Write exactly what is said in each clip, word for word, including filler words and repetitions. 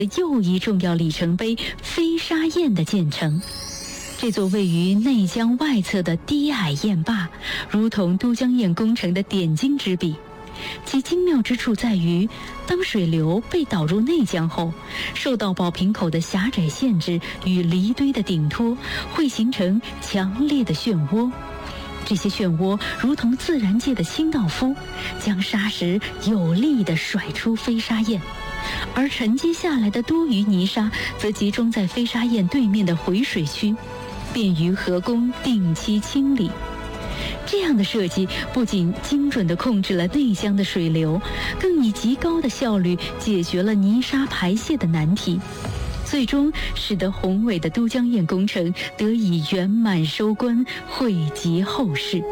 又一重要里程碑——飞沙堰的建成。这座位于内江外侧的低矮堰坝，如同都江堰工程的点睛之笔。其精妙之处在于，当水流被导入内江后，受到宝瓶口的狭窄限制与离堆的顶托，会形成强烈的漩涡。这些漩涡如同自然界的清道夫，将沙石有力地甩出飞沙堰，而沉积下来的多余泥沙则集中在飞沙堰对面的回水区，便于河工定期清理。这样的设计不仅精准地控制了内江的水流，更以极高的效率解决了泥沙排泄的难题，最终使得宏伟的都江堰工程得以圆满收官，惠及后世。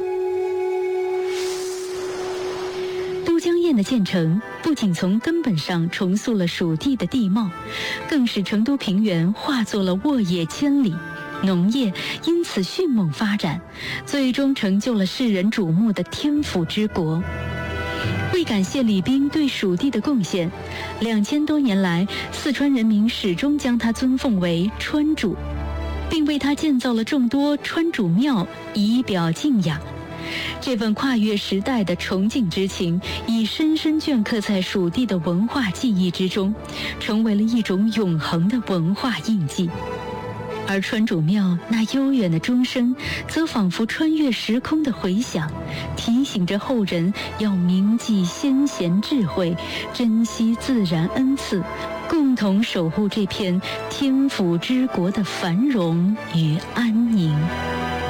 都江堰的建成不仅从根本上重塑了蜀地的地貌，更使成都平原化作了沃野千里，农业因此迅猛发展，最终成就了世人瞩目的天府之国。为感谢李冰对蜀地的贡献，两千多年来，四川人民始终将他尊奉为川主，并为他建造了众多川主庙，以表敬仰。这份跨越时代的崇敬之情，已深深镌刻在蜀地的文化记忆之中，成为了一种永恒的文化印记。而川主庙那悠远的钟声，则仿佛穿越时空的回响，提醒着后人要铭记先贤智慧，珍惜自然恩赐，共同守护这片天府之国的繁荣与安宁。